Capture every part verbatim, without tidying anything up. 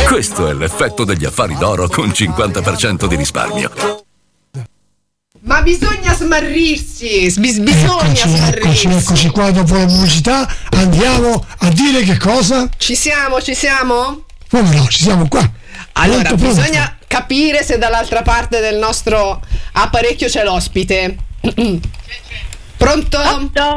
Questo è l'effetto degli affari d'oro con cinquanta per cento di risparmio. Ma bisogna smarrirsi, bis- bisogna eccoci, smarrirsi. eccoci, eccoci qua dopo la pubblicità. Andiamo a dire che cosa? Ci siamo, ci siamo? Come no, ci siamo qua. Allora, Pronto, pronto. bisogna capire se dall'altra parte del nostro apparecchio c'è l'ospite. Pronto?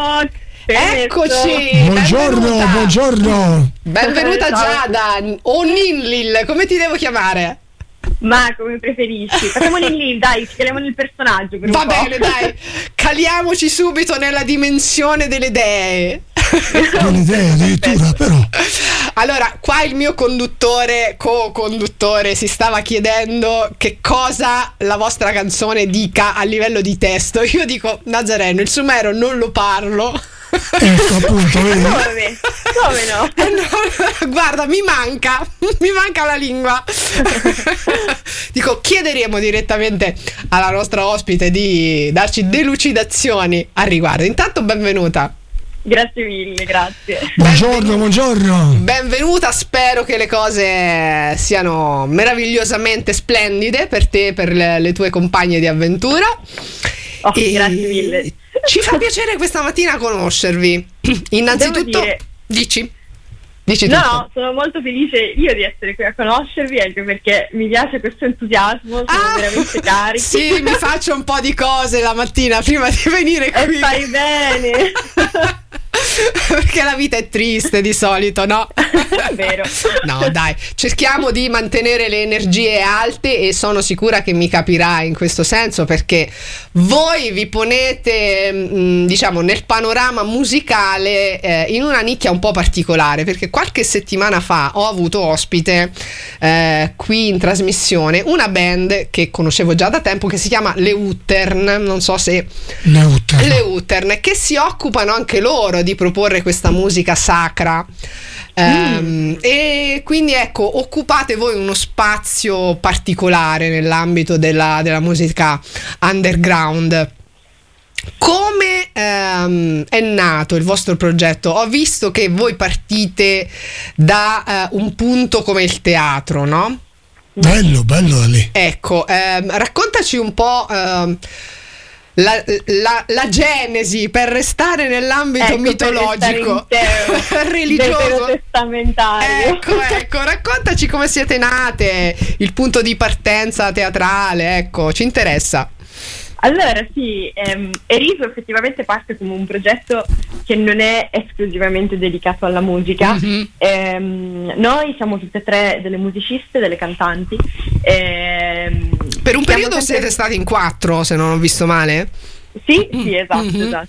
Eccoci. Buongiorno, benvenuta. buongiorno. Benvenuta Ciao. Giada o Ninlil, come ti devo chiamare? Ma come preferisci? Facciamo l'in dai, ci chiamiamo nel personaggio per un Va po'. bene, dai, caliamoci subito nella dimensione delle dee. Buone idee addirittura, però. Allora, qua il mio conduttore, co-conduttore, si stava chiedendo che cosa la vostra canzone dica a livello di testo. Io dico, Nazareno, il sumero non lo parlo. Ecco, appunto, vedi? Come? Come no? Eh no, guarda, mi manca, mi manca la lingua. Dico, chiederemo direttamente alla nostra ospite di darci delucidazioni al riguardo. Intanto, benvenuta. Grazie mille, grazie. Buongiorno, buongiorno. Benvenuta, spero che le cose siano meravigliosamente splendide per te e per le, le tue compagne di avventura. Oh, E grazie mille. Ci fa piacere questa mattina conoscervi. Innanzitutto, Devo dire- dici? Dici No, tutto. no, sono molto felice io di essere qui a conoscervi, anche perché mi piace questo entusiasmo, sono veramente carichi. Sì, mi faccio un po' di cose la mattina prima di venire E qui. fai bene. Perché la vita è triste di solito, no? È vero. No, dai, cerchiamo di mantenere le energie alte e sono sicura che mi capirai in questo senso, perché voi vi ponete, mh, diciamo, nel panorama musicale eh, in una nicchia un po' particolare, perché qualche settimana fa ho avuto ospite eh, qui in trasmissione una band che conoscevo già da tempo, che si chiama Le Uttern, non so se Le Uttern. Le Uttern, che si occupano anche loro di proporre questa musica sacra. Ehm, e quindi ecco, occupate voi uno spazio particolare nell'ambito della, della musica underground. Come ehm, è nato il vostro progetto? Ho visto che voi partite da eh, un punto come il teatro, no? Bello, bello da lì. Ecco, ehm, raccontaci un po' ehm, la, la, la genesi, per restare nell'ambito Ecco, mitologico, per restare in tema religioso. veterotestamentario. Ecco, ecco, raccontaci come siete nate, il punto di partenza teatrale, ecco, ci interessa. Allora sì, ehm, Eriso effettivamente parte come un progetto che non è esclusivamente dedicato alla musica. Mm-hmm. Ehm, noi siamo tutte e tre delle musiciste, delle cantanti. Ehm, Per un siamo periodo sempre- siete stati in quattro, se non ho visto male. Sì, sì, esatto, Mhm. esatto.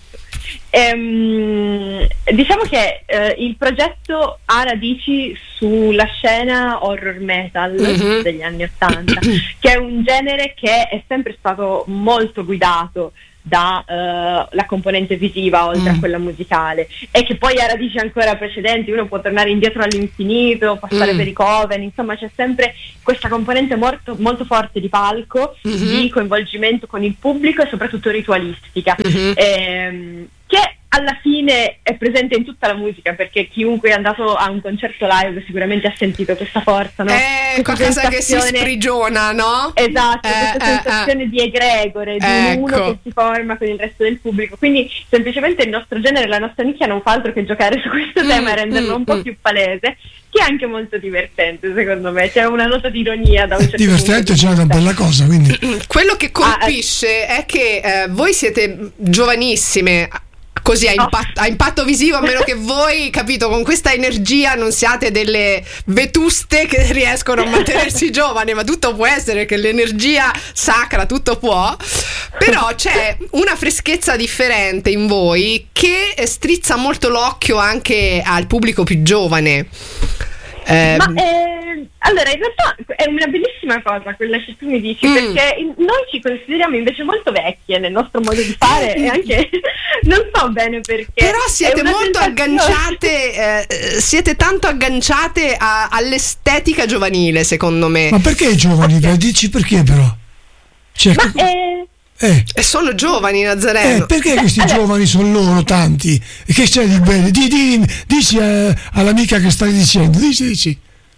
Ehm, diciamo che eh, il progetto ha radici sulla scena horror metal Mhm. degli anni Ottanta, che è un genere che è sempre stato molto guidato da eh, la componente visiva oltre Mm. a quella musicale, e che poi ha radici ancora precedenti. Uno può tornare indietro all'infinito, passare Mm. per i Coven, insomma c'è sempre questa componente molto, molto forte di palco, Mhm. di coinvolgimento con il pubblico e soprattutto ritualistica, Mhm. ehm, che alla fine è presente in tutta la musica, perché chiunque è andato a un concerto live sicuramente ha sentito questa forza, no? È Questa qualcosa che si sensazione- sprigiona, no? Esatto, Eh, questa eh, sensazione di egregore, di Ecco. un uno che si forma con il resto del pubblico. Quindi semplicemente il nostro genere, la nostra nicchia non fa altro che giocare su questo Mm, tema e renderlo mm, un po' mm. più palese, che è anche molto divertente secondo me. C'è una nota di ironia da un certo Divertente, punto c'è di una vista. bella cosa, quindi. Quello che colpisce è che eh, voi siete giovanissime, così a, No. impatto, a impatto visivo, a meno che voi, capito, con questa energia non siate delle vetuste che riescono a mantenersi giovani, ma tutto può essere, che l'energia sacra tutto può, però c'è una freschezza differente in voi che strizza molto l'occhio anche al pubblico più giovane. Eh, Ma eh, allora in realtà è una bellissima cosa quella che tu mi dici, Mm. perché in- noi ci consideriamo invece molto vecchie nel nostro modo di fare e anche non so bene perché. Però siete È una molto sensazione- agganciate, eh, eh, siete tanto agganciate a- all'estetica giovanile, secondo me. Ma perché i giovani? Beh, dici perché però? Cioè, Ma eh, eh, E sono giovani, eh, Nazareno. perché questi giovani sono loro tanti? E che c'è di bene? Di, di- dici eh, all'amica che stai dicendo, dici, dici.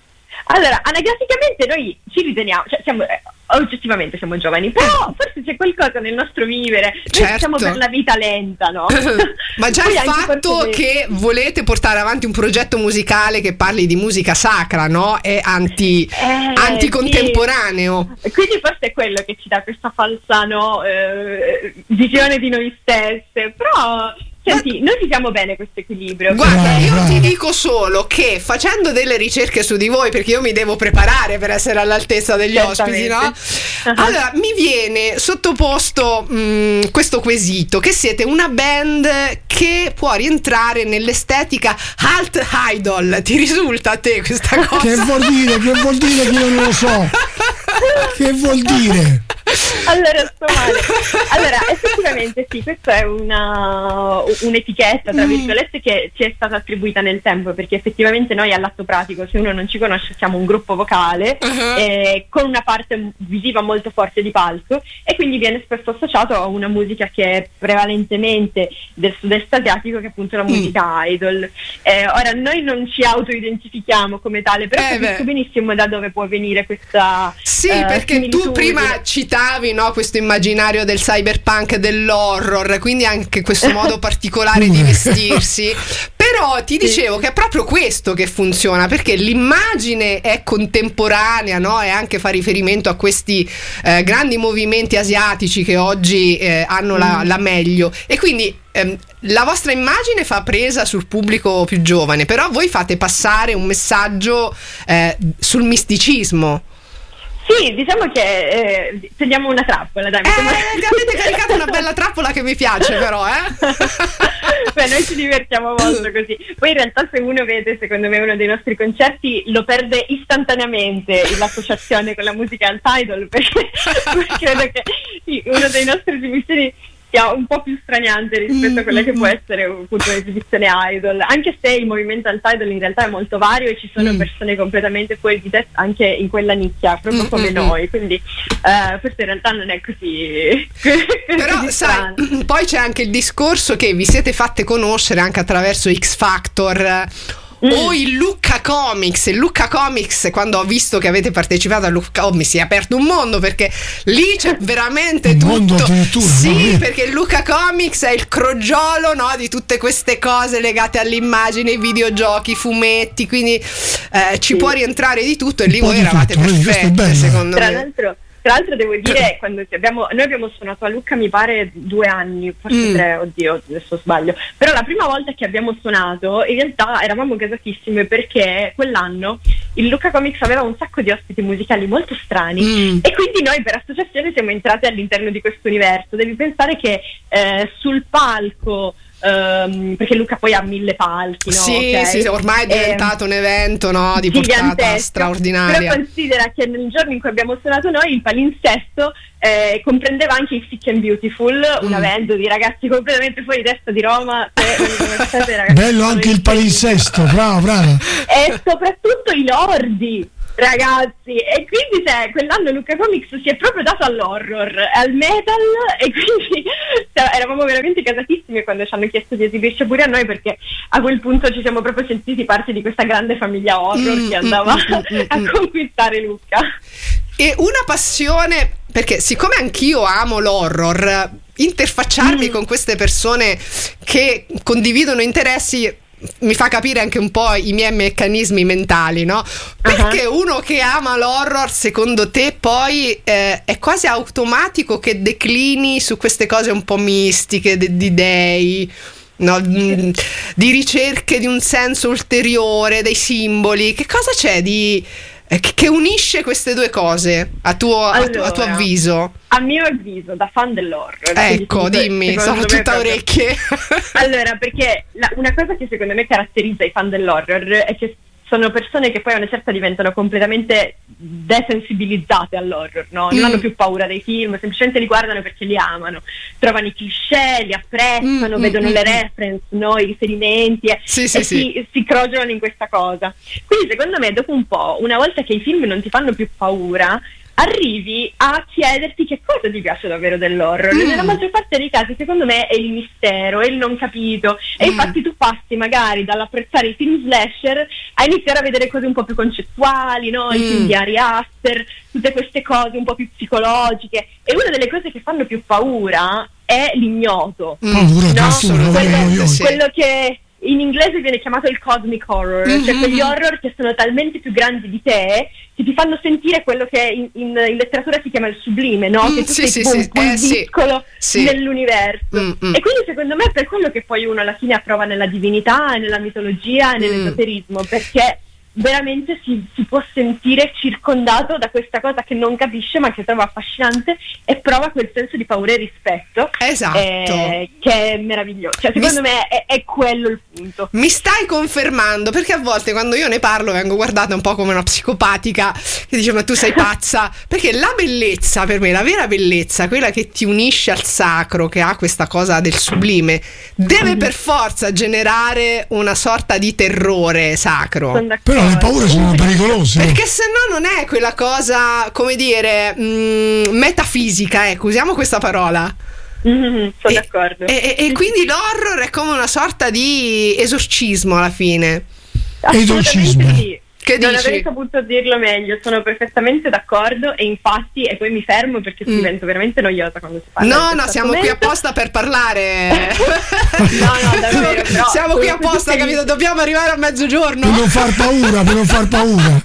Allora, anagraficamente noi ci riteniamo, cioè siamo, eh, oggettivamente siamo giovani, però forse c'è qualcosa nel nostro vivere, certo. Noi siamo per la vita lenta, no? Ma già Poi il anche fatto forse che volete portare avanti un progetto musicale che parli di musica sacra, no? È anti, eh, anticontemporaneo. Sì. Quindi forse è quello che ci dà questa falsa, no, eh, visione di noi stesse, però... Senti, noi viviamo bene questo equilibrio. Guarda, Bravo, io bravo. ti dico solo che facendo delle ricerche su di voi, perché io mi devo preparare per essere all'altezza degli ospiti, no? Uh-huh. Allora, mi viene sottoposto mh, questo quesito, che siete una band che può rientrare nell'estetica alt idol. Ti risulta a te questa cosa? Che vuol dire? Che vuol dire che io non lo so? Che vuol dire? Allora, sto male. Allora, effettivamente sì, questa è una un'etichetta, tra virgolette, che ci è stata attribuita nel tempo, perché effettivamente noi all'atto pratico, se uno non ci conosce, siamo un gruppo vocale uh-huh. eh, con una parte visiva molto forte di palco, e quindi viene spesso associato a una musica che è prevalentemente del sud-est asiatico, che è appunto la musica mm. idol. Eh, ora, noi non ci autoidentifichiamo come tale, però eh capisco beh. benissimo da dove può venire questa sì, eh, perché tu prima citavi, no, questo immaginario del cyberpunk e dell'horror, quindi anche questo modo particolare di vestirsi. Però ti dicevo che è proprio questo che funziona, perché l'immagine è contemporanea, no? E anche fa riferimento a questi eh, grandi movimenti asiatici che oggi eh, hanno la, la meglio, e quindi ehm, la vostra immagine fa presa sul pubblico più giovane, però voi fate passare un messaggio eh, sul misticismo. Sì, diciamo che eh, teniamo una trappola, dai. Eh, avete caricato una bella trappola che mi piace, però, eh? Beh, noi ci divertiamo molto così. Poi in realtà, se uno vede, secondo me, uno dei nostri concerti, lo perde istantaneamente l'associazione con la musica alt idol, perché credo che sì, uno dei nostri esibizioni sia un po' più straniante rispetto a quella che può essere appunto un'esibizione idol, anche se il movimento alt idol in realtà è molto vario e ci sono mm. persone completamente fuori di testa anche in quella nicchia, proprio mm, come mm, noi, quindi uh, questo in realtà non è così. Però così sai, poi c'è anche il discorso che vi siete fatte conoscere anche attraverso X Factor Mm. o il Lucca Comics. Il Lucca Comics, quando ho visto che avete partecipato al Lucca, oh, mi si è aperto un mondo, perché lì c'è veramente un tutto. Mondo addirittura, sì, no? perché il Lucca Comics è il crogiolo, no, di tutte queste cose legate all'immagine, i videogiochi, i fumetti, quindi eh, ci sì. può rientrare di tutto, e lì voi eravate tutto, perfette, secondo Tra me. l'altro Tra l'altro devo dire, quando abbiamo, noi abbiamo suonato a Lucca mi pare due anni, forse mm. tre, oddio, adesso sbaglio, però la prima volta che abbiamo suonato in realtà eravamo gasatissime, perché quell'anno il Lucca Comics aveva un sacco di ospiti musicali molto strani mm. e quindi noi per associazione siamo entrate all'interno di questo universo. Devi pensare che eh, sul palco, Um, perché Lucca poi ha mille palchi, no? Sì, okay? sì, ormai è diventato eh, un evento, no, di portata straordinaria. Però considera che nel giorno in cui abbiamo suonato noi il palinsesto eh, comprendeva anche i Sick and Beautiful, mm. una band di ragazzi completamente fuori testa di Roma. Se bello anche il palinsesto, bravo, bravo. E soprattutto i lordi, ragazzi, e quindi cioè, quell'anno Lucca Comics si è proprio dato all'horror, al metal, e quindi cioè, eravamo veramente casatissimi quando ci hanno chiesto di esibirci pure a noi, perché a quel punto ci siamo proprio sentiti parte di questa grande famiglia horror mm, che andava mm, mm, a mm. conquistare Lucca. E una passione, perché siccome anch'io amo l'horror, interfacciarmi mm. con queste persone che condividono interessi mi fa capire anche un po' i miei meccanismi mentali, no? Perché uh-huh. uno che ama l'horror, secondo te, poi eh, è quasi automatico che declini su queste cose un po' mistiche, de- di dei, no? Sì. Di ricerche di un senso ulteriore, dei simboli. Che cosa c'è di eh, che unisce queste due cose a tuo, allora, a tuo, a tuo avviso? A mio avviso, da fan dell'horror. Ecco, dimmi, sono tutta proprio orecchie. Allora, perché la, una cosa che secondo me caratterizza i fan dell'horror è che sono persone che poi a una certa diventano completamente desensibilizzate all'horror, no? Non mm. hanno più paura dei film, semplicemente li guardano perché li amano, trovano i cliché, li apprezzano, mm, vedono mm, le reference, no? I riferimenti eh, sì, e sì, si, sì. si crogiolano in questa cosa. Quindi secondo me dopo un po', una volta che i film non ti fanno più paura, arrivi a chiederti che cosa ti piace davvero dell'horror. Mm. Nella maggior parte dei casi secondo me è il mistero, è il non capito, e mm. infatti tu passi magari dall'apprezzare i film slasher a iniziare a vedere cose un po' più concettuali, no? I mm. film di Ari Aster, tutte queste cose un po' più psicologiche, e una delle cose che fanno più paura è l'ignoto. Paura, no? quello, sì. quello che in inglese viene chiamato il cosmic horror, mm-hmm. cioè quegli horror che sono talmente più grandi di te che ti fanno sentire quello che in, in, in letteratura si chiama il sublime, no? Mm, che tu sì, sei sì, un sì. pulviscolo eh, sì. nell'universo. Mm-hmm. E quindi secondo me è per quello che poi uno alla fine approva nella divinità, nella mitologia e nell'esoterismo, mm. perché veramente si, si può sentire circondato da questa cosa che non capisce ma che trova affascinante, e prova quel senso di paura e rispetto, esatto, eh, che è meraviglioso. Cioè, secondo mi me è, è quello il punto. Mi stai confermando, perché a volte quando io ne parlo vengo guardata un po' come una psicopatica che dice ma tu sei pazza, perché la bellezza, per me la vera bellezza, quella che ti unisce al sacro, che ha questa cosa del sublime, deve per forza generare una sorta di terrore sacro. Però le paure sono pericolose, perché se no non è quella cosa, come dire, mh, metafisica, ecco, usiamo questa parola. Mm-hmm, sono e, d'accordo. E, e, e quindi l'horror è come una sorta di esorcismo alla fine. Esorcismo. Sì. Che non dici? avrei saputo dirlo meglio, sono perfettamente d'accordo, e infatti, e poi mi fermo perché mm. divento veramente noiosa quando si parla. No, di no, siamo argomento. qui apposta per parlare. No, no, davvero. Però, siamo qui apposta, sei... capito? Dobbiamo arrivare a mezzogiorno. Per non far paura, per non far paura.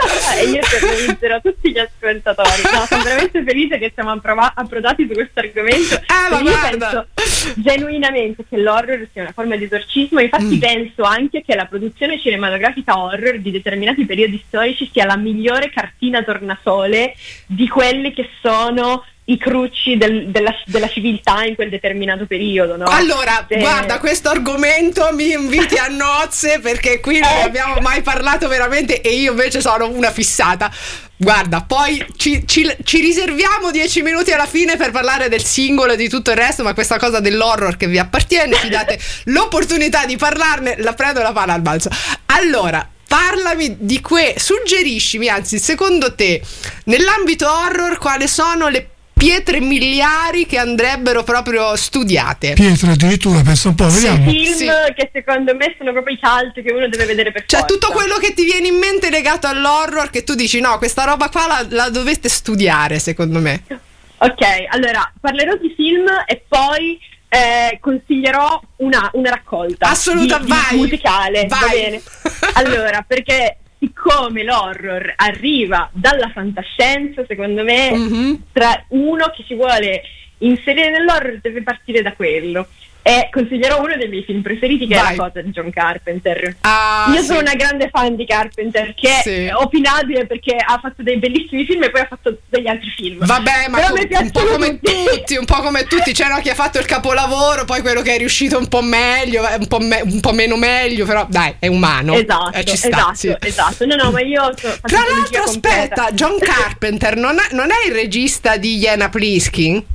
E io terrorizzo tutti gli ascoltatori. No, sono veramente felice che siamo approva- approdati su questo argomento. Eh, ma io guarda. penso genuinamente che l'horror sia una forma di esorcismo. Infatti mm. penso anche che la produzione cinematografica horror di determinati periodi storici sia la migliore cartina tornasole di quelli che sono i crucci del, della, della civiltà in quel determinato periodo, no? Allora, Se... guarda, questo argomento mi inviti a nozze, perché qui non ne abbiamo mai parlato veramente, e io invece sono una fissata. Guarda, poi ci, ci, ci riserviamo dieci minuti alla fine per parlare del singolo e di tutto il resto, ma questa cosa dell'horror che vi appartiene, ci date l'opportunità di parlarne, la prendo la palla al balzo. Allora, parlami di que, suggeriscimi, anzi, secondo te, nell'ambito horror, quali sono le pietre miliari che andrebbero proprio studiate? Pietre addirittura, pensa un po', vediamo. Film sì. che secondo me sono proprio i cult che uno deve vedere per cioè forza. tutto quello che ti viene in mente legato all'horror, che tu dici no, questa roba qua la, la dovete studiare, secondo me. Ok, allora parlerò di film e poi eh, consiglierò una, una raccolta assoluta, di, vai, di musicale, vai. Va bene? Allora, perché siccome l'horror arriva dalla fantascienza, secondo me, mm-hmm. tra uno che si vuole inserire nell'horror deve partire da quello. E consiglierò uno dei miei film preferiti, che Vai. è La cosa di John Carpenter. Ah, Io sì. sono una grande fan di Carpenter, che sì. è opinabile perché ha fatto dei bellissimi film e poi ha fatto degli altri film. Vabbè, ma Però com- un po' come tutti. tutti, un po' come tutti. C'è no, chi ha fatto il capolavoro, poi quello che è riuscito un po' meglio, un po', me- un po' meno meglio, però dai, è umano. Esatto, eh, ci sta, esatto, sì. esatto. No, no, ma io sono Tra l'altro, aspetta, John Carpenter non è, non è il regista di Jena Plissken?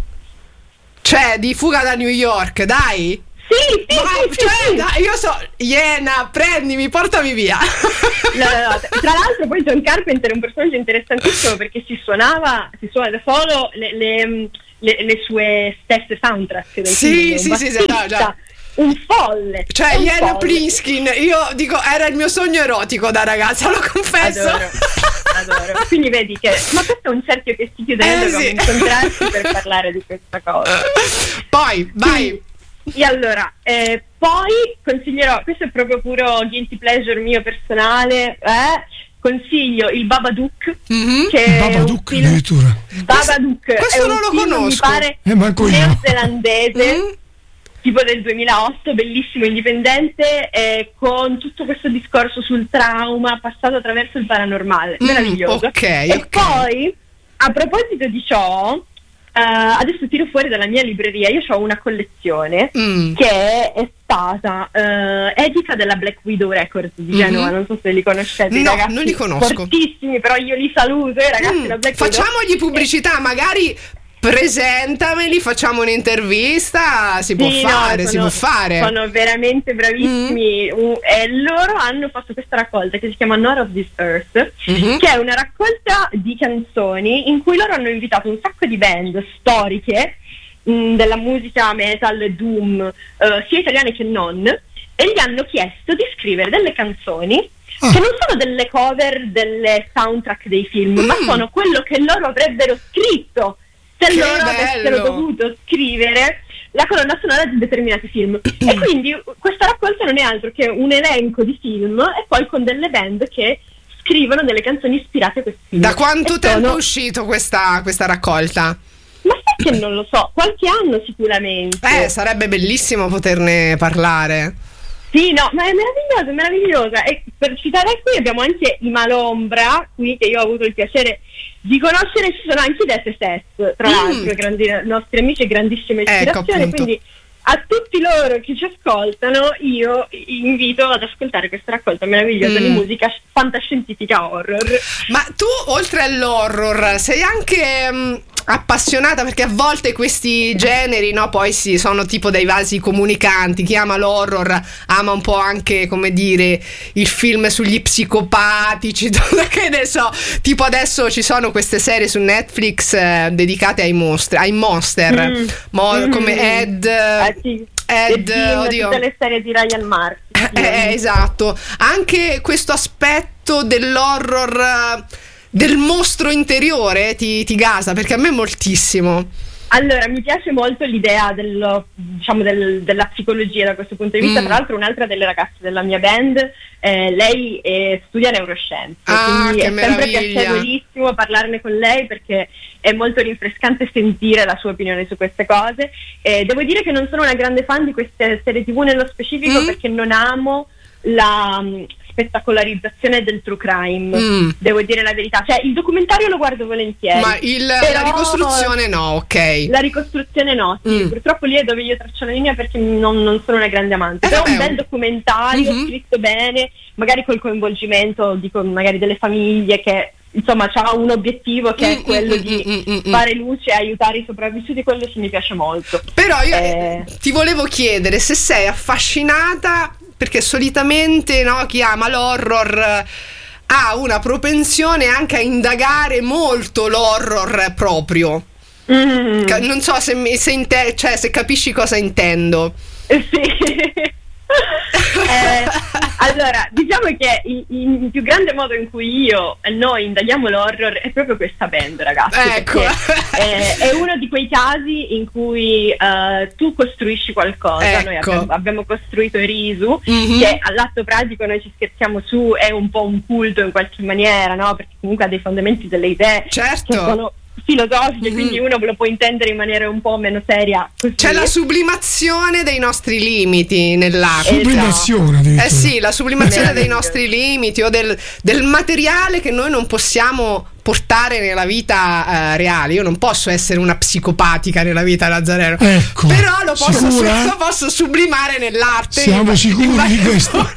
Cioè, di Fuga da New York, dai? Sì, sì, ma, sì, cioè, sì. Dai, io so, Iena, prendimi, portami via. No, no, no. Tra l'altro poi John Carpenter è un personaggio interessantissimo, perché si suonava, si suona da solo le, le, le, le sue stesse soundtrack del sì, film. sì, sì, sì, no, già. Un folle. Cioè, Jena Plissken, io dico, era il mio sogno erotico da ragazza, lo confesso. Adoro, adoro. Quindi vedi che, ma questo è un cerchio che si chiude, eh, dobbiamo sì. incontrarci per parlare di questa cosa. Poi, vai. Sì. E allora, eh, poi consiglierò, questo è proprio puro guilty pleasure mio personale, eh? Consiglio il Babadook, Mm-hmm. che Il Babadook addirittura. Babadook questo è un non lo film, conosco. mi pare, Eh, manco io. neozelandese, Mm. tipo del duemilaotto, bellissimo, indipendente, eh, con tutto questo discorso sul trauma passato attraverso il paranormale, Mm, meraviglioso. ok, e ok. poi, a proposito di ciò, Uh, adesso tiro fuori dalla mia libreria, io ho una collezione Mm. che è stata uh, edita dalla Black Widow Records di Genova, mm-hmm. non so se li conoscete. No, ragazzi, non li conosco. fortissimi, però io li saluto, eh, ragazzi. Mm. La Black Facciamogli Widow. pubblicità, magari presentameli, facciamo un'intervista, si può Sì, fare, no, si sono, può fare. Sono veramente bravissimi. Mm. Uh, e loro hanno fatto questa raccolta che si chiama Not of This Earth, mm-hmm. che è una raccolta di canzoni in cui loro hanno invitato un sacco di band storiche mh, della musica metal, doom, uh, sia italiane che non, e gli hanno chiesto di scrivere delle canzoni ah. che non sono delle cover delle soundtrack dei film, mm. ma sono quello che loro avrebbero scritto se che loro bello. avessero dovuto scrivere la colonna sonora di determinati film. E quindi questa raccolta non è altro che un elenco di film e poi con delle band che scrivono delle canzoni ispirate a questi film. Da quanto e tempo sono... è uscito questa, questa raccolta? Ma sai che non lo so, qualche anno sicuramente. Eh, sarebbe bellissimo poterne parlare. Sì, no, ma è meravigliosa, è meravigliosa. E per citare qui abbiamo anche i Malombra, qui che io ho avuto il piacere di conoscere, ci sono anche i Death Sets, tra mm. l'altro, grandi, nostri amici e grandissima ispirazione, ecco, quindi a tutti loro che ci ascoltano io invito ad ascoltare questa raccolta meravigliosa mm. di musica fantascientifica horror. Ma tu, oltre all'horror, sei anche mh, appassionata, perché a volte questi generi, no, poi sì, sono tipo dei vasi comunicanti. Chi ama l'horror ama un po' anche, come dire, il film sugli psicopatici, che ne so, tipo adesso ci sono queste serie su Netflix eh, dedicate ai mostri, ai monster, mm. Mo- mm. come Ed eh, sì. Ed, Jim, oddio. tutte le serie di Ryan Murphy. Eh, eh, esatto, anche questo aspetto dell'horror, del mostro interiore ti, ti gasa, perché a me moltissimo. Allora, mi piace molto l'idea dello, diciamo del, della psicologia da questo punto di vista. Mm. Tra l'altro un'altra delle ragazze della mia band, eh, lei eh, studia neuroscienze, ah, quindi che è meraviglia. sempre piacevolissimo parlarne con lei, perché è molto rinfrescante sentire la sua opinione su queste cose. Eh, devo dire che non sono una grande fan di queste serie tivù nello specifico, mm. perché non amo la um, spettacolarizzazione del true crime, mm. devo dire la verità. Cioè, il documentario lo guardo volentieri, ma il, però la ricostruzione no, ok. La ricostruzione no, sì. mm. Purtroppo lì è dove io traccio la linea, perché non, non sono una grande amante. Eh, però vabbè, un bel documentario mm-hmm. scritto bene, magari col coinvolgimento dico, magari delle famiglie, che insomma c'ha un obiettivo che mm, è quello mm, di mm, mm, fare luce e aiutare i sopravvissuti. Quello sì mi piace molto. Però io eh... ti volevo chiedere se sei affascinata, perché solitamente, no, chi ama l'horror ha una propensione anche a indagare molto l'horror proprio. Mm. Non so se, mi, se, inte- cioè, se capisci cosa intendo. Eh, sì. eh, allora, diciamo che il, il più grande modo in cui io e noi indaghiamo l'horror è proprio questa band, ragazzi. Ecco. È, è uno di quei casi in cui uh, tu costruisci qualcosa. Ecco. Noi abbiamo, abbiamo costruito Erisu, mm-hmm. che all'atto pratico noi ci scherziamo su, è un po' un culto in qualche maniera, no? Perché comunque ha dei fondamenti, delle idee, certo, che sono filosofiche, mm. quindi uno lo può intendere in maniera un po' meno seria così. C'è la sublimazione dei nostri limiti nell'arte. Sublimazione, eh sì, la sublimazione dei nostri limiti, o del, del materiale che noi non possiamo portare nella vita uh, reale. Io non posso essere una psicopatica nella vita, Lazzareno, ecco, però lo posso, su, lo posso sublimare nell'arte. Siamo sicuri di questo?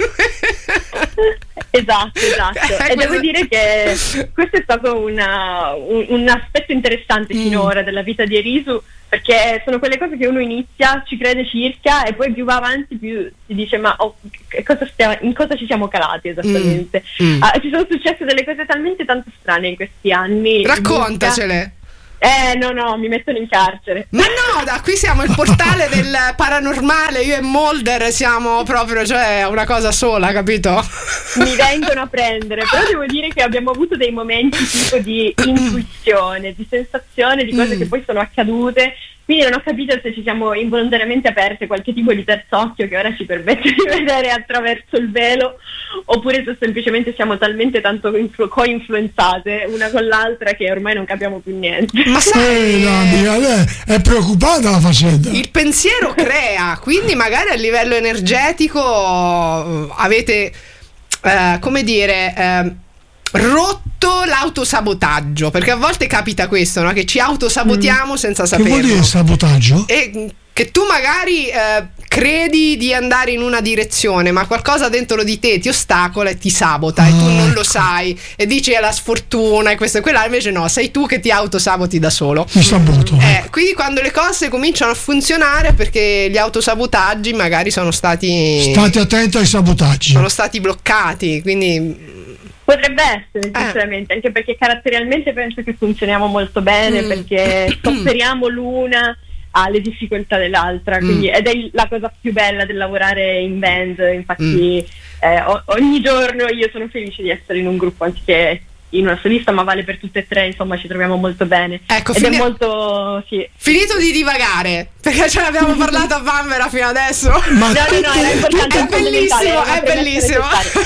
Esatto, esatto. Eh, e devo dire che questo è stato una, un, un aspetto interessante finora mm. della vita di Erisu, perché sono quelle cose che uno inizia, ci crede circa, e poi più va avanti più si dice ma oh, cosa stiamo, in cosa ci siamo calati esattamente. Mm. Mm. Ah, ci sono successe delle cose talmente tanto strane in questi anni. Raccontacele. Eh no no, mi mettono in carcere. Ma no, da qui siamo il portale del paranormale. Io e Mulder siamo proprio, cioè, una cosa sola, capito? Mi vengono a prendere. Però devo dire che abbiamo avuto dei momenti tipo di intuizione, di sensazione di cose mm. che poi sono accadute. Quindi non ho capito se ci siamo involontariamente aperte qualche tipo di terzo occhio che ora ci permette di vedere attraverso il velo, oppure se semplicemente siamo talmente tanto influ- co-influenzate una con l'altra che ormai non capiamo più niente. Ma sai, eh, è preoccupata la faccenda. Il pensiero crea, quindi magari a livello energetico avete, eh, come dire, eh, rotto l'autosabotaggio, perché a volte capita questo, no? Che ci autosabotiamo mm. senza saperlo. Che vuol dire sabotaggio? E che tu magari eh, credi di andare in una direzione, ma qualcosa dentro di te ti ostacola e ti sabota, ah, e tu non lo sai e dici è la sfortuna e questo e quella, invece no, sei tu che ti autosaboti da solo. Mi saboto. Eh, quindi quando le cose cominciano a funzionare, perché gli autosabotaggi magari sono stati state attenti ai sabotaggi, sono stati bloccati, quindi potrebbe essere sinceramente, eh. anche perché caratterialmente penso che funzioniamo molto bene, mm. perché soffriamo l'una alle difficoltà dell'altra, quindi mm. ed è la cosa più bella del lavorare in band. Infatti mm. eh, o- ogni giorno io sono felice di essere in un gruppo anziché in una solista, ma vale per tutte e tre, insomma ci troviamo molto bene. Ecco, ed fini- è molto sì. Finito di divagare, perché ce l'abbiamo parlato a Vanvera fino adesso. Ma no, no, no, era importante, è bellissimo, è bellissimo.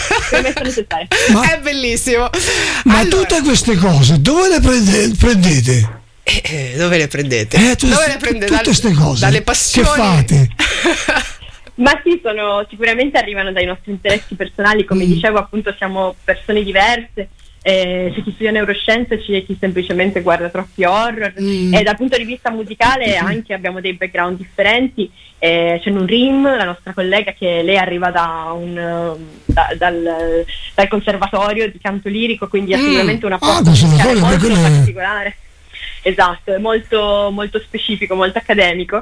Ma è bellissimo. Ma allora, tutte queste cose dove le prende- prendete? Eh, dove le prendete? Eh, tu, dove le prendete? Tutte queste cose dalle passioni. Che fate? Ma sì, sono, sicuramente arrivano dai nostri interessi personali, come mm. dicevo, appunto siamo persone diverse, eh, c'è chi studia neuroscienze, c'è chi semplicemente guarda troppi horror, mm. e dal punto di vista musicale mm. anche abbiamo dei background differenti. Eh, c'è Nurrim, la nostra collega, che lei arriva da un, da, dal, dal conservatorio di canto lirico, quindi ha sicuramente una porta ah, molto particolare. Esatto, è molto, molto specifico, molto accademico.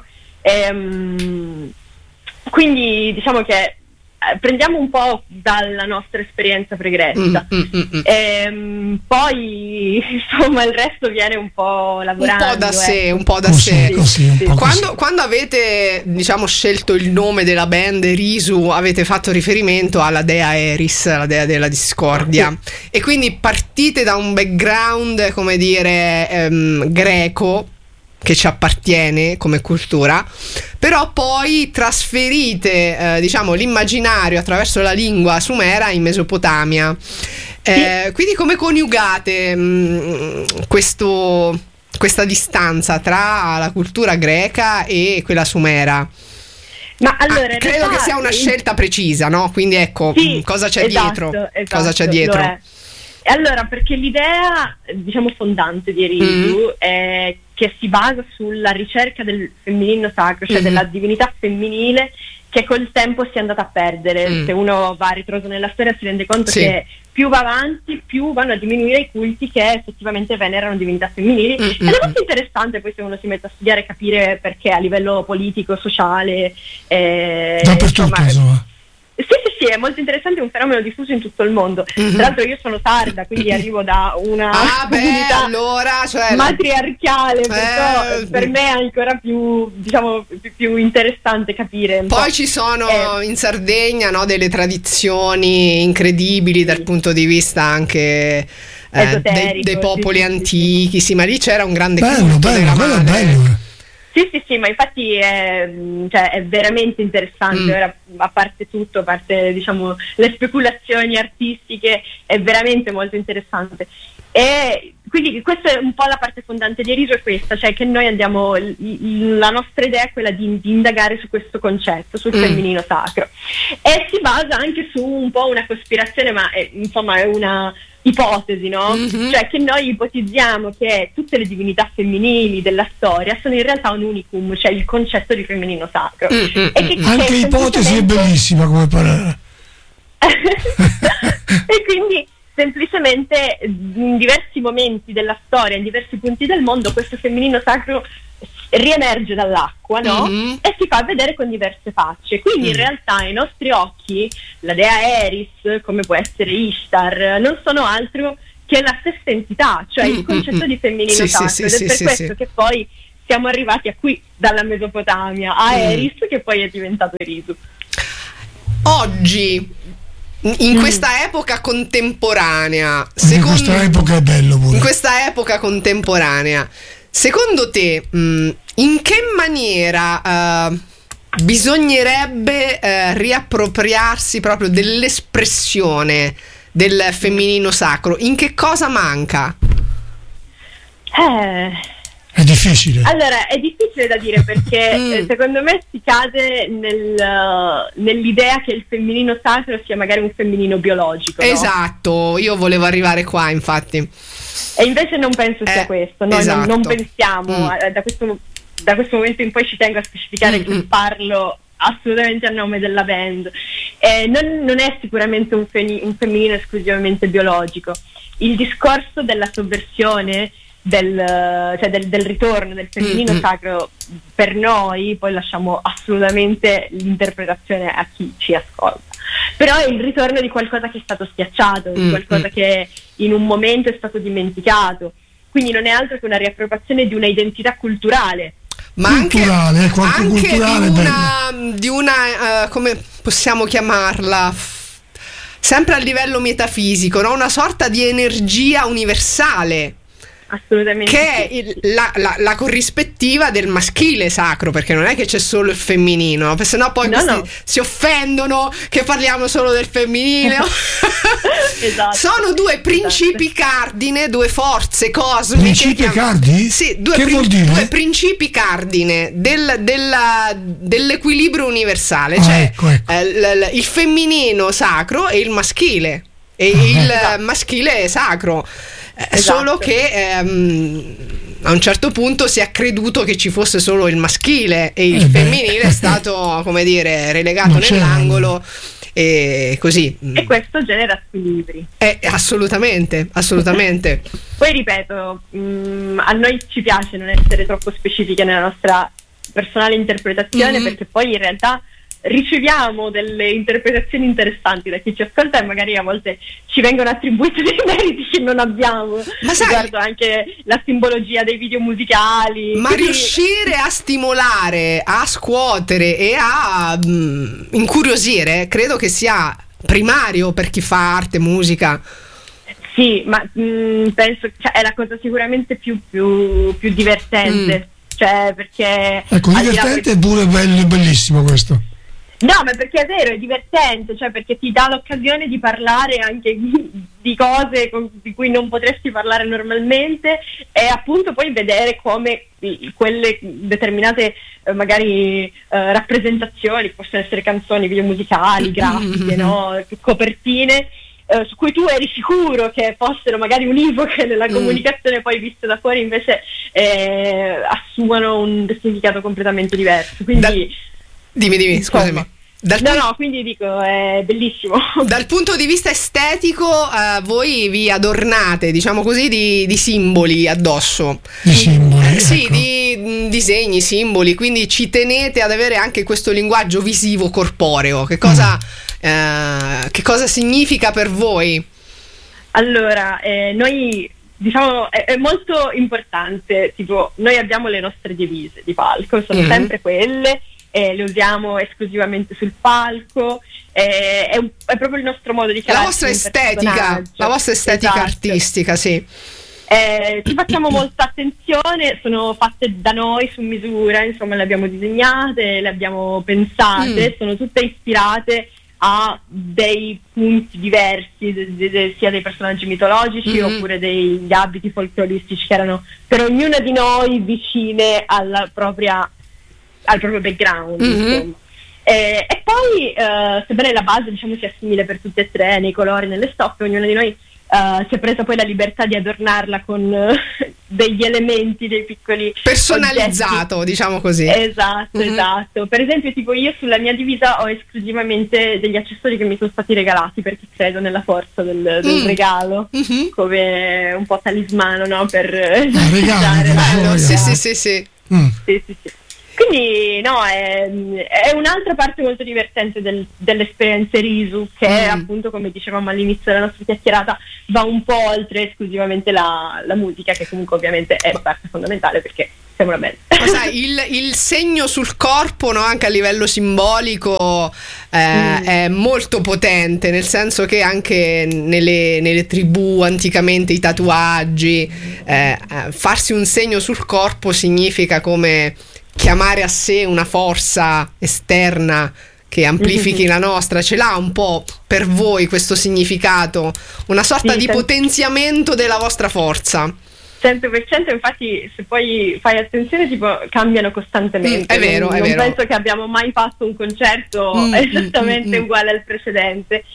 Ehm, quindi diciamo che eh, prendiamo un po' dalla nostra esperienza pregressa. Mm, mm, mm. Ehm, poi insomma il resto viene un po' lavorando. Un po' da eh. sé, un po' da così, sé. Così, un sì. po' Quando, così. quando avete, diciamo, scelto il nome della band Erisu, avete fatto riferimento alla dea Eris, la dea della discordia, sì. E quindi partite da un background, come dire, ehm, greco, che ci appartiene come cultura, però poi trasferite eh, diciamo l'immaginario attraverso la lingua sumera in Mesopotamia. Eh, quindi come coniugate mh, questo, questa distanza tra la cultura greca e quella sumera? Ma allora, ah, credo che sia una scelta precisa, no? Quindi ecco, sì, cosa c'è esatto, dietro? Esatto, cosa c'è dietro? E allora, perché l'idea, diciamo, fondante di Erisu mm. è che si basa sulla ricerca del femminile sacro, cioè mm. della divinità femminile, che col tempo si è andata a perdere. Mm. Se uno va a ritroso nella storia si rende conto sì. che più va avanti, più vanno a diminuire i culti che effettivamente venerano divinità femminili. Mm-hmm. Ed è molto interessante poi, se uno si mette a studiare, capire perché a livello politico, sociale, eh, dappertutto, insomma, insomma. Sì, sì, sì, è molto interessante, è un fenomeno diffuso in tutto il mondo. Mm-hmm. Tra l'altro io sono sarda, quindi arrivo da una ah, comunità beh, allora, cioè, matriarcale, eh, perciò per me è ancora più, diciamo, più, più interessante capire. Poi ci sono eh, in Sardegna, no, delle tradizioni incredibili dal punto di vista anche eh, dei, dei popoli sì, antichi, sì, sì, ma lì c'era un grande bello, culto bello, della bello, madre. bello. Sì, sì, sì, ma infatti è, cioè, è veramente interessante. Mm. Ora, a parte tutto, a parte, diciamo, le speculazioni artistiche, è veramente molto interessante. E quindi questa è un po' la parte fondante di Erisu, è questa, cioè che noi andiamo, la nostra idea è quella di, di indagare su questo concetto, sul mm. femminino sacro, e si basa anche su un po' una cospirazione, ma è, insomma è una ipotesi, no? Mm-hmm. Cioè che noi ipotizziamo che tutte le divinità femminili della storia sono in realtà un unicum, cioè il concetto di femminino sacro. Mm-hmm. E che, anche che ipotesi semplicemente... è bellissima come parola. E quindi semplicemente in diversi momenti della storia, in diversi punti del mondo, questo femminino sacro riemerge dall'acqua, no? Mm-hmm. E si fa vedere con diverse facce. Quindi mm. in realtà ai nostri occhi la dea Eris, come può essere Ishtar, non sono altro che la stessa entità, cioè mm-hmm. il concetto di femminino sì, sacro. Sì, ed sì, è per sì, questo sì. che poi siamo arrivati a qui, dalla Mesopotamia a mm. Eris, che poi è diventato Erisu. Oggi, in questa epoca contemporanea, secondo, in questa epoca è bello pure. In questa epoca contemporanea, secondo te, mh, in che maniera uh, bisognerebbe uh, riappropriarsi proprio dell'espressione del femminino sacro? In che cosa manca? Eh... È difficile. Allora, è difficile da dire perché mm. eh, secondo me si cade nel, uh, nell'idea che il femminino sacro sia magari un femminino biologico. Esatto, no? Io volevo arrivare qua, infatti. E invece non penso sia eh, questo. Noi esatto. non, non pensiamo, mm. eh, da, questo, da questo momento in poi ci tengo a specificare mm, che mm. parlo assolutamente a nome della band. Eh, non, non è sicuramente un, feni- un femminile esclusivamente biologico. Il discorso della sovversione, del, cioè del, del ritorno del femminile mm-hmm. sacro, per noi, poi lasciamo assolutamente l'interpretazione a chi ci ascolta, però è il ritorno di qualcosa che è stato schiacciato, mm-hmm. di qualcosa che in un momento è stato dimenticato, quindi non è altro che una riappropriazione di una identità culturale. Ma culturale, anche, anche culturale, di una, di una uh, come possiamo chiamarla, sempre a livello metafisico, no? Una sorta di energia universale. Assolutamente. Che è il, la, la, la corrispettiva del maschile sacro, perché non è che c'è solo il femminino, se no poi no, questi no. si offendono che parliamo solo del femminile. Esatto. Sono due principi esatto. cardine, due forze cosmiche. Principi cardini? Sì, due, che prin- vuol dire? due principi cardine del, della, dell'equilibrio universale, ah, cioè ecco, ecco. Eh, l, l, il femminino sacro e il maschile, e ah, il esatto. maschile sacro. Esatto. Solo che ehm, a un certo punto si è creduto che ci fosse solo il maschile e il eh femminile è stato, come dire, relegato nell'angolo e così. E questo genera squilibri. Eh, assolutamente, assolutamente. Poi ripeto, mh, a noi ci piace non essere troppo specifiche nella nostra personale interpretazione, mm-hmm. perché poi in realtà riceviamo delle interpretazioni interessanti da chi ci ascolta e magari a volte ci vengono attribuiti dei meriti che non abbiamo. Ma sai, riguardo anche la simbologia dei video musicali. Ma quindi... riuscire a stimolare, a scuotere e a mh, incuriosire, credo che sia primario per chi fa arte, musica. Sì, ma mh, penso che cioè, è la cosa sicuramente più, più, più divertente. Mm. Cioè, perché ecco, divertente e pure bello, bellissimo questo. No, ma perché è vero, è divertente, cioè perché ti dà l'occasione di parlare anche di cose con, di cui non potresti parlare normalmente e appunto poi vedere come quelle determinate eh, magari eh, rappresentazioni, possono essere canzoni, video musicali, grafiche, no? Copertine, eh, su cui tu eri sicuro che fossero magari univoche nella comunicazione, poi viste da fuori invece eh, assumano un significato completamente diverso. Quindi... Da- Dimmi, dimmi, scusami. Dal no, no, quindi dico, è bellissimo. Dal punto di vista estetico, eh, voi vi adornate, diciamo così, di, di simboli addosso. Di simboli? Eh, sì, ecco. di mh, disegni, simboli, quindi ci tenete ad avere anche questo linguaggio visivo corporeo. Che cosa, mm. eh, che cosa significa per voi? Allora, eh, noi... diciamo è, è molto importante, tipo noi abbiamo le nostre divise di palco, sono mm-hmm. sempre quelle, eh, le usiamo esclusivamente sul palco, eh, è, un, è proprio il nostro modo di la vostra estetica, la vostra estetica esatto. artistica, sì. Eh, ci facciamo molta attenzione, sono fatte da noi su misura, insomma le abbiamo disegnate, le abbiamo pensate, mm. sono tutte ispirate a dei punti diversi, de, de, de, sia dei personaggi mitologici mm-hmm. oppure degli abiti folcloristici che erano per ognuna di noi vicine alla propria, al proprio background. Mm-hmm. Insomma. Eh, e poi, eh, sebbene la base diciamo sia simile per tutte e tre, nei colori, nelle stoffe, ognuna di noi Uh, si è presa poi la libertà di adornarla con uh, degli elementi, dei piccoli personalizzato, oggetti. Diciamo così. Esatto, mm-hmm. esatto. Per esempio, tipo io sulla mia divisa ho esclusivamente degli accessori che mi sono stati regalati perché credo nella forza del, del mm. regalo, mm-hmm. come un po' talismano, no? Per ah, regalo, la... sì, sì, sì, sì. Mm. sì, sì, sì. Quindi no, è, è un'altra parte molto divertente del, dell'esperienza Risu che mm. appunto, come dicevamo all'inizio della nostra chiacchierata, va un po' oltre esclusivamente la, la musica, che comunque ovviamente è parte fondamentale perché siamo una band. Ma sai, il, il segno sul corpo, no, anche a livello simbolico eh, mm. è molto potente, nel senso che anche nelle, nelle tribù anticamente i tatuaggi, eh, farsi un segno sul corpo significa come chiamare a sé una forza esterna che amplifichi mm-hmm. la nostra. Ce l'ha un po' per voi questo significato, una sorta sì, di cento potenziamento della vostra forza? cento per cento, infatti se poi fai attenzione tipo cambiano costantemente. Mm, è vero, non, è non vero. penso che abbiamo mai fatto un concerto mm, esattamente mm, mm, uguale al precedente,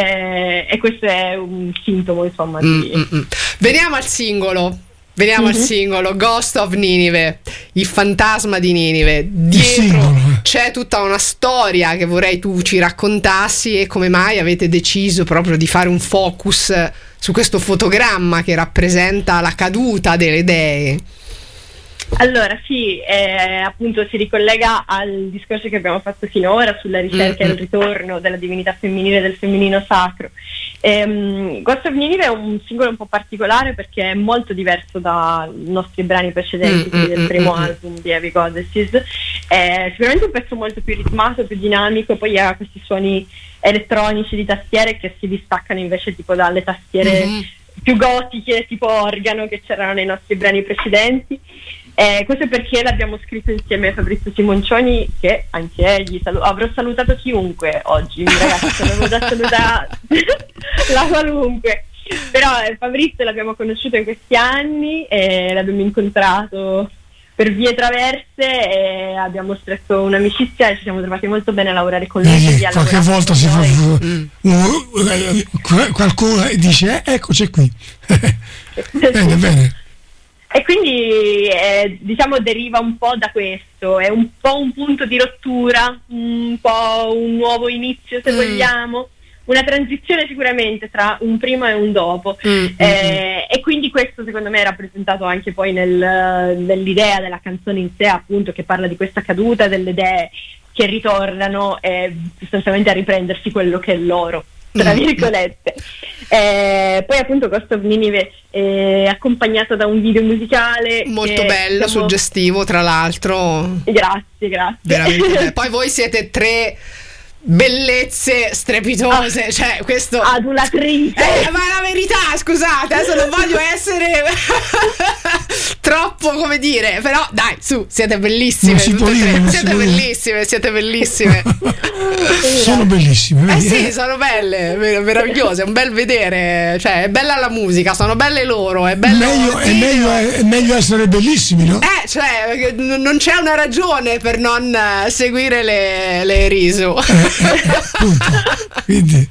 eh, e questo è un sintomo insomma mm, di... mm, mm. Veniamo al singolo. Veniamo mm-hmm. al singolo Ghost of Ninive, il fantasma di Ninive. Dietro, c'è tutta una storia che vorrei tu ci raccontassi, e come mai avete deciso proprio di fare un focus su questo fotogramma che rappresenta la caduta delle dee. Allora sì, eh, appunto si ricollega al discorso che abbiamo fatto finora sulla ricerca mm-hmm. e il ritorno della divinità femminile e del femminino sacro. ehm, Ghost of Ninive è un singolo un po' particolare perché è molto diverso dai nostri brani precedenti, mm-hmm. quindi del primo mm-hmm. album di Heavy Goddesses. È sicuramente un pezzo molto più ritmato, più dinamico, poi ha questi suoni elettronici di tastiere che si distaccano invece tipo dalle tastiere mm-hmm. più gotiche, tipo organo, che c'erano nei nostri brani precedenti. Eh, questo è perché l'abbiamo scritto insieme a Fabrizio Simoncioni, che anche egli salu- avrò salutato chiunque oggi, ragazzi, avevo già salutato la qualunque, però eh, Fabrizio l'abbiamo conosciuto in questi anni e l'abbiamo incontrato per vie traverse e abbiamo stretto un'amicizia e ci siamo trovati molto bene a lavorare con lui. Vedi, qualche volta si fa mm. uh, qualcuno dice eh, ecco c'è qui bene bene. E quindi eh, diciamo deriva un po' da questo, è un po' un punto di rottura, un po' un nuovo inizio se mm. vogliamo, una transizione sicuramente tra un prima e un dopo, mm. eh, e quindi questo secondo me è rappresentato anche poi nel, nell'idea della canzone in sé, appunto, che parla di questa caduta delle idee che ritornano e sostanzialmente a riprendersi quello che è loro, tra virgolette. Eh, poi appunto Ghost of Ninive è accompagnato da un video musicale molto bello, siamo... suggestivo tra l'altro. Grazie, grazie. Veramente. Poi voi siete tre bellezze strepitose, ah, cioè questo adulatrice, eh, ma è la verità, scusate, adesso non voglio essere troppo, come dire, però dai, su, siete bellissime, si può dire, siete, siete bellissime, siete bellissime. Sono bellissime, eh vedi? sì, sono belle, meravigliose, è un bel vedere, cioè è bella la musica, sono belle loro, è bello, meglio, è, meglio, è meglio essere bellissimi, no? Eh, cioè non c'è una ragione per non seguire le, le Risu. Quindi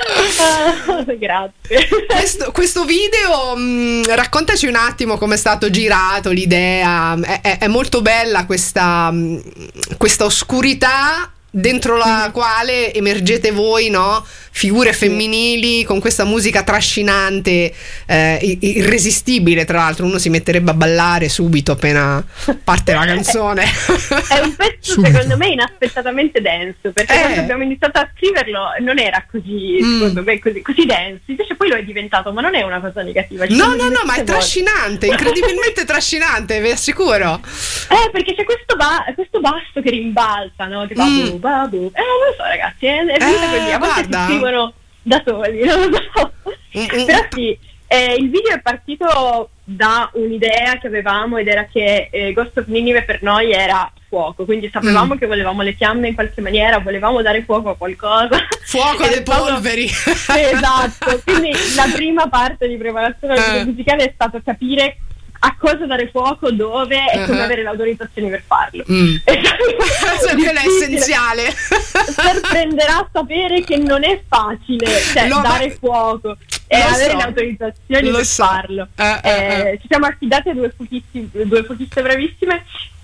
oh, grazie. Questo, questo video mh, raccontaci un attimo come è stato girato, l'idea è, è, è molto bella questa, mh, questa oscurità dentro la mm. quale emergete voi, no? Figure femminili con questa musica trascinante, eh, irresistibile, tra l'altro uno si metterebbe a ballare subito appena parte la canzone. È un pezzo subito, secondo me inaspettatamente denso, perché eh. quando abbiamo iniziato a scriverlo non era così, mm. secondo me, così, così denso, invece poi lo è diventato, ma non è una cosa negativa. No, no, no, ma è trascinante, incredibilmente trascinante, vi assicuro. Eh, perché c'è questo, ba- questo basso che rimbalza, no? Che fa mm. bu, ba, bu. Eh, non lo so, ragazzi, è, è venuta eh, così, a volte si scrivono da soli, non lo so. Mm-mm. Però sì, eh, il video è partito da un'idea che avevamo, ed era che eh, Ghost of Ninive per noi era fuoco, quindi sapevamo mm. che volevamo le fiamme in qualche maniera, volevamo dare fuoco a qualcosa. Fuoco alle polveri. Esatto, quindi la prima parte di preparazione del video musicale è stato capire a cosa dare fuoco, dove e uh-huh. come avere l'autorizzazione per farlo. Mm. Questo è essenziale. Sorprenderà a sapere che non è facile, cioè Lo dare va- fuoco e Lo avere so. le autorizzazioni Lo per so. farlo. Uh, uh, eh, uh. Ci siamo affidati a due fuochisti, due fuochiste bravissime,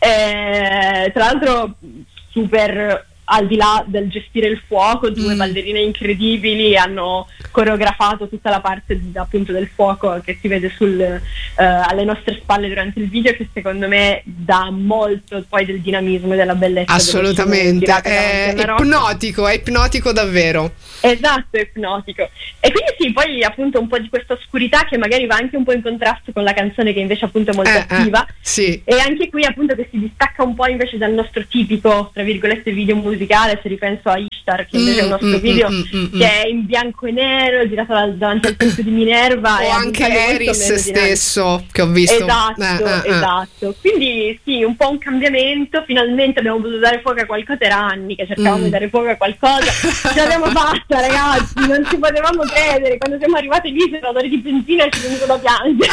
eh, tra l'altro super al di là del gestire il fuoco, due mm. ballerine incredibili hanno coreografato tutta la parte appunto del fuoco che si vede sul, uh, alle nostre spalle durante il video, che secondo me dà molto poi del dinamismo e della bellezza. Assolutamente, è ipnotico, è ipnotico davvero. Esatto, è ipnotico. E quindi sì, poi appunto un po' di questa oscurità che magari va anche un po' in contrasto con la canzone, che invece appunto è molto eh, attiva, eh, sì. E anche qui appunto che si distacca un po' invece dal nostro tipico, tra virgolette, video musicale, se ripenso a Ishtar, che invece mm, è un nostro mm, video mm, mm, che è in bianco e nero, girato davanti al tempio di Minerva, o anche Eris stesso che ho visto. Esatto, eh, eh, esatto. Quindi sì, un po' un cambiamento, finalmente abbiamo potuto dare fuoco a qualcosa, era anni che cercavamo mm. di dare fuoco a qualcosa, ce l'abbiamo fatta, ragazzi, non ci potevamo credere, quando siamo arrivati lì c'era l'odore di benzina e ci è venuto da piangere.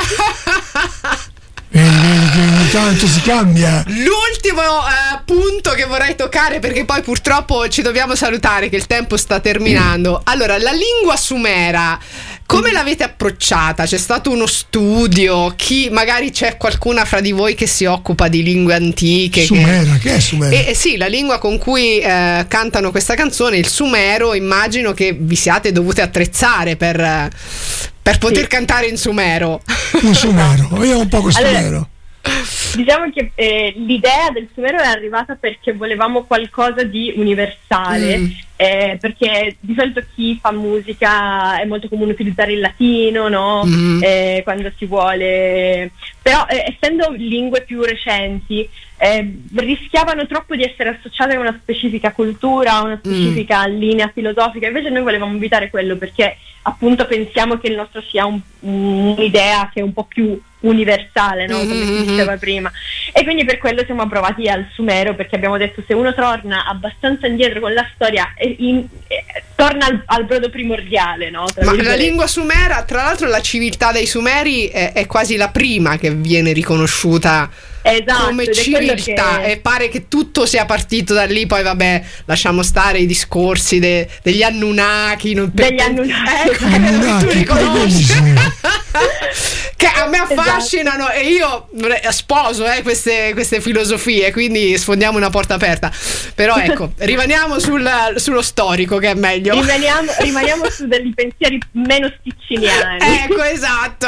Ogni tanto si cambia. L'ultimo uh, punto che vorrei toccare, perché poi purtroppo ci dobbiamo salutare che il tempo sta terminando. Allora, la lingua sumera Come l'avete approcciata? C'è stato uno studio? Chi magari c'è qualcuna fra di voi che si occupa di lingue antiche? Sumera, che, che è Sumera? Eh, sì, la lingua con cui eh, cantano questa canzone, il sumero. Immagino che vi siate dovute attrezzare per, per poter sì. cantare in sumero. Un sumero, vediamo un po' questo Allora, sumero. Diciamo che eh, l'idea del sumero è arrivata perché volevamo qualcosa di universale, mm. eh, perché di solito chi fa musica è molto comune utilizzare il latino, no? Mm. Eh, quando si vuole, però eh, essendo lingue più recenti eh, rischiavano troppo di essere associate a una specifica cultura, a una specifica mm. linea filosofica. Invece noi volevamo evitare quello, perché appunto pensiamo che il nostro sia un, un'idea che è un po' più universale, no? Come si diceva prima, e quindi per quello siamo approvati al sumero, perché abbiamo detto: se uno torna abbastanza indietro con la storia eh, in, eh, torna al, al brodo primordiale, no? Tra Ma la lingua sumera, tra l'altro la civiltà dei sumeri è, è quasi la prima che viene riconosciuta, esatto, come civiltà, che... e pare che tutto sia partito da lì. Poi vabbè, lasciamo stare i discorsi de, degli Anunnaki, non degli per... Anunnaki, ecco, Anunnaki, tu riconosci che a me affascinano, esatto. E io sposo eh, queste, queste filosofie, quindi sfondiamo una porta aperta. Però ecco, rimaniamo sul, sullo storico, che è meglio. Rimaniamo, rimaniamo su degli pensieri meno sticciniani. Ecco, esatto.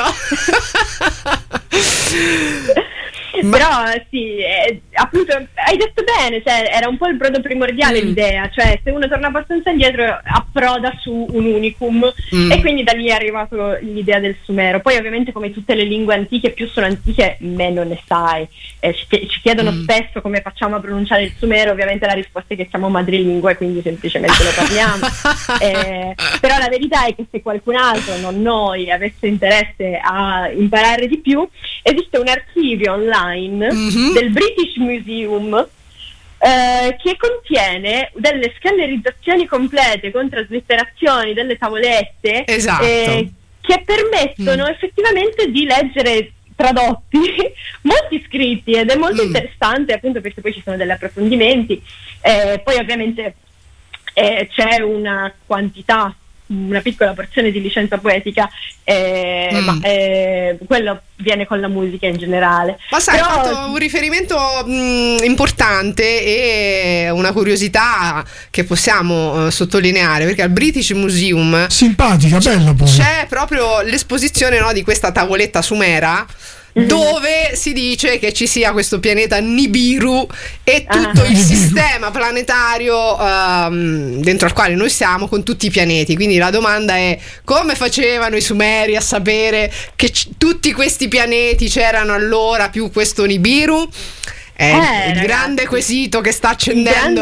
Ma... Però sì, eh, appunto hai detto bene, cioè, era un po' il brodo primordiale mm. l'idea, cioè se uno torna abbastanza indietro approda su un unicum, mm. e quindi da lì è arrivato l'idea del sumero. Poi ovviamente, come tutte le lingue antiche, più sono antiche meno ne sai, eh, ci, ci chiedono mm. spesso come facciamo a pronunciare il sumero. Ovviamente la risposta è che siamo madrelingua e quindi semplicemente lo parliamo. eh, però la verità è che se qualcun altro, non noi, avesse interesse a imparare di più, esiste un archivio online Mm-hmm. del British Museum eh, che contiene delle scannerizzazioni complete con traslitterazioni delle tavolette, esatto. eh, che permettono mm. effettivamente di leggere tradotti molti scritti, ed è molto mm. interessante, appunto perché poi ci sono degli approfondimenti, eh, poi ovviamente eh, c'è una quantità, una piccola porzione di licenza poetica, eh, mm. ma eh, quello viene con la musica in generale. Ma sai, Però... hai fatto un riferimento mh, importante e una curiosità che possiamo uh, sottolineare, perché al British Museum, simpatica, bella poi, c'è proprio l'esposizione, no, di questa tavoletta sumera, dove si dice che ci sia questo pianeta Nibiru e tutto ah. il sistema planetario um, dentro al quale noi siamo, con tutti i pianeti. Quindi la domanda è: come facevano i Sumeri a sapere che c- tutti questi pianeti c'erano allora, più questo Nibiru? È eh, il ragazzi, grande quesito che sta accendendo.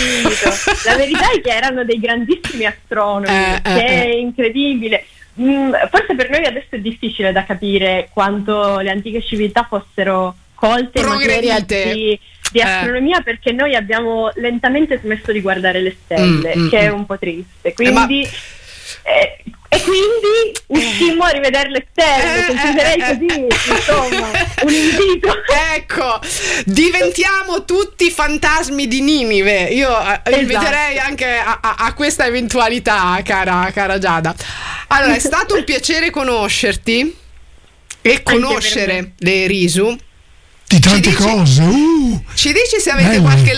La verità è che erano dei grandissimi astronomi, eh, che eh, è incredibile. Forse per noi adesso è difficile da capire quanto le antiche civiltà fossero colte in materia di, di astronomia, eh. perché noi abbiamo lentamente smesso di guardare le stelle, mm, che mm, è un po' triste. Quindi, eh, ma... eh, e quindi uscimmo a rivedere le stelle, considererei eh, così, eh, insomma, un invito. Ecco, diventiamo tutti fantasmi di Ninive. Io esatto. inviterei anche a, a, a questa eventualità, cara, cara Giada. Allora, è stato un piacere conoscerti e conoscere le Risu. Di tante ci dici, cose. Uh, ci dici se avete bello. qualche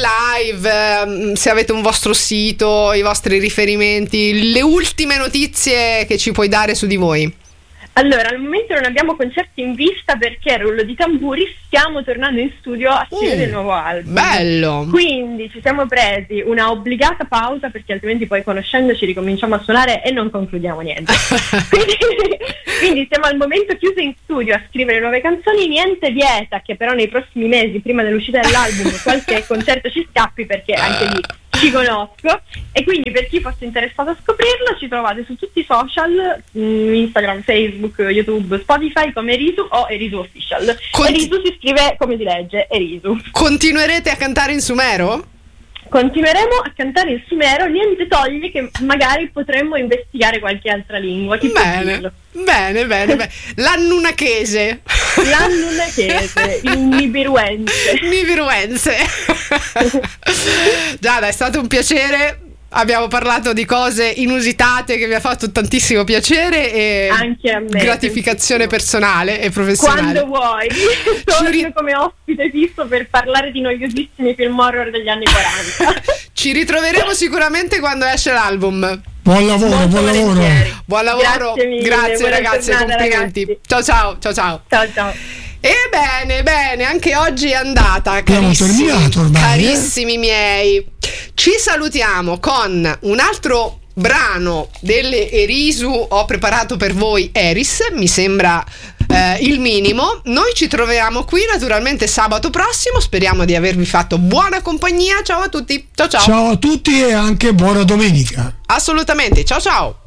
live, se avete un vostro sito, i vostri riferimenti, le ultime notizie che ci puoi dare su di voi? Allora, al momento non abbiamo concerti in vista, perché, rullo di tamburi, stiamo tornando in studio a scrivere uh, il nuovo album. Bello! Quindi ci siamo presi una obbligata pausa, perché altrimenti poi, conoscendoci, ricominciamo a suonare e non concludiamo niente. quindi, quindi siamo al momento chiusi in studio a scrivere nuove canzoni. Niente vieta che però nei prossimi mesi, prima dell'uscita dell'album, qualche concerto ci scappi, perché anche lì ci conosco. E quindi, per chi fosse interessato a scoprirlo, ci trovate su tutti i social, Instagram, Facebook, YouTube, Spotify, come Erisu o Erisu Official. Conti- Erisu si scrive come si legge, Erisu. Continuerete a cantare in sumero? Continueremo a cantare in sumero, niente toglie che magari potremmo investigare qualche altra lingua. Chi bene, bene, bene, bene. L'annunachese. L'annunachese, il nibiruense. Nibiruense. Giada, è stato un piacere. abbiamo parlato di cose inusitate che mi ha fatto tantissimo piacere e anche a me, gratificazione personale e professionale. Quando vuoi, torno ri- come ospite fisso per parlare di noiosissimi film horror degli anni quaranta. Ci ritroveremo sicuramente quando esce l'album. Buon lavoro, Molto buon lavoro. volentieri. Buon lavoro, Grazie mille, grazie buona ragazzi, giornata, complimenti. ragazzi. Ciao ciao, ciao ciao. Ciao ciao. E bene, bene, anche oggi è andata, Abbiamo carissimi, terminato ormai, carissimi miei. Ci salutiamo con un altro brano delle Erisu. Ho preparato per voi Eris, mi sembra eh, il minimo. Noi ci troviamo qui naturalmente sabato prossimo. Speriamo di avervi fatto buona compagnia. Ciao a tutti, ciao ciao. Ciao a tutti e anche buona domenica. Assolutamente, ciao ciao.